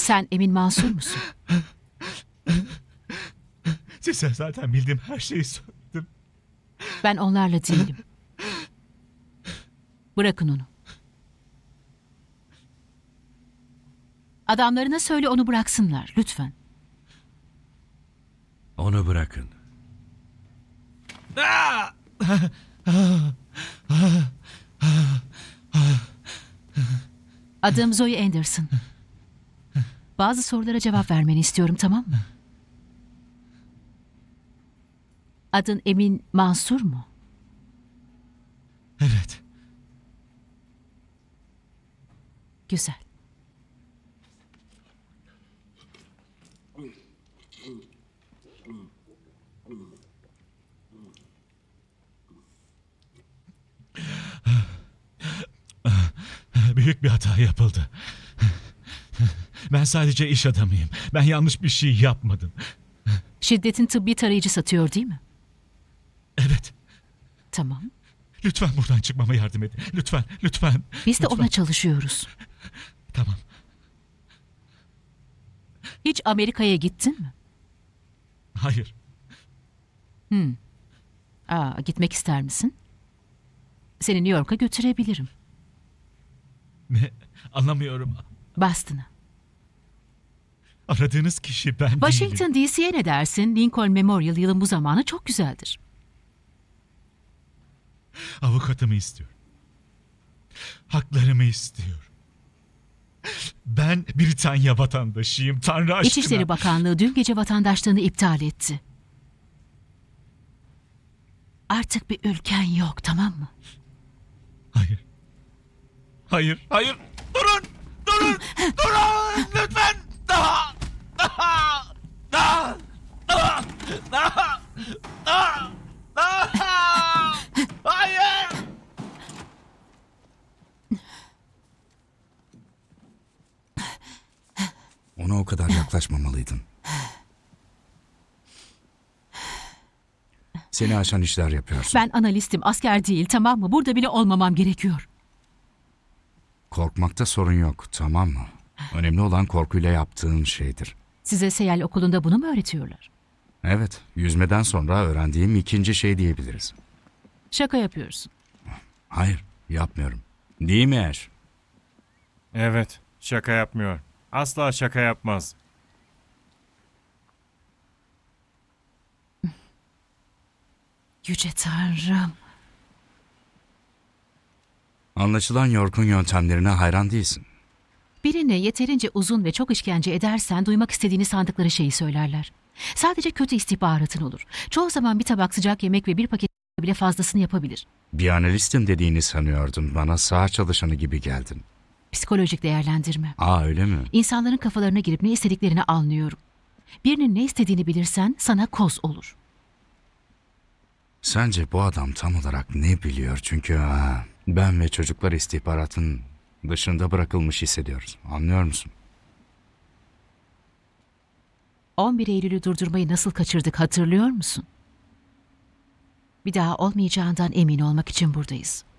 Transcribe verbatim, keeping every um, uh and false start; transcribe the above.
Sen Emin Mansur musun? Size zaten bildiğim her şeyi söyledim. Ben onlarla değilim. Bırakın onu. Adamlarına söyle onu bıraksınlar lütfen. Onu bırakın. Adım Zoe Anderson. Bazı sorulara cevap vermeni istiyorum, tamam mı? Adın Emin Mansur mu? Evet. Güzel. Büyük bir hata yapıldı. Ben sadece iş adamıyım. Ben yanlış bir şey yapmadım. Şiddetin tıbbi tarayıcı satıyor değil mi? Evet. Tamam. Lütfen buradan çıkmama yardım edin. Lütfen, lütfen. Biz de lütfen. ona çalışıyoruz. Tamam. Hiç Amerika'ya gittin mi? Hayır. Hmm. Aa, gitmek ister misin? Seni New York'a götürebilirim. Ne? Anlamıyorum. Boston'a. Aradığınız kişi ben değilim. Washington D C'ye ne dersin? Lincoln Memorial yılın bu zamanı çok güzeldir. Avukatımı istiyorum. Haklarımı istiyorum. Ben Britanya vatandaşıyım. Tanrı aşkına. İçişleri Bakanlığı dün gece vatandaşlığını iptal etti. Artık bir ülken yok, tamam mı? Hayır. Hayır. Hayır. Durun. Durun. Durun. Lütfen. Daha. Daha. Daha. Daha. Daha. Daha. Daha. Hayır. Ona o kadar yaklaşmamalıydın. Seni aşan işler yapıyorsun. Ben analistim, asker değil, tamam mı? Burada bile olmamam gerekiyor. Korkmakta sorun yok, tamam mı? Önemli olan korkuyla yaptığın şeydir. Size Seyal okulunda bunu mu öğretiyorlar? Evet, yüzmeden sonra öğrendiğim ikinci şey diyebiliriz. Şaka yapıyorsun. Hayır, yapmıyorum. Değil mi Ash? Evet, şaka yapmıyor. Asla şaka yapmaz. Yüce Tanrım. Anlaşılan York'un yöntemlerine hayran değilsin. Birine yeterince uzun ve çok işkence edersen duymak istediğini sandıkları şeyi söylerler. Sadece kötü istihbaratın olur. Çoğu zaman bir tabak sıcak yemek ve bir paket bile fazlasını yapabilir. Bir analistim dediğini sanıyordum. Bana sağ çalışanı gibi geldin. Psikolojik değerlendirme. Aa, öyle mi? İnsanların kafalarına girip ne istediklerini anlıyorum. Birinin ne istediğini bilirsen sana koz olur. Sence bu adam tam olarak ne biliyor? Çünkü aa, ben ve çocuklar istihbaratın dışında bırakılmış hissediyoruz. Anlıyor musun? on bir Eylül'ü durdurmayı nasıl kaçırdık hatırlıyor musun? Bir daha olmayacağından emin olmak için buradayız.